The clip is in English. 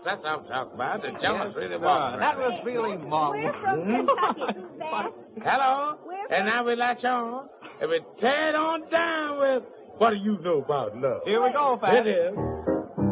That's what I'm talking about. The jealous really That was really marvelous. We're from Kentucky, Suzanne. Hello? And now we latch on, and we tear it on down with, what do you know about love? Here we go, Pat. It is.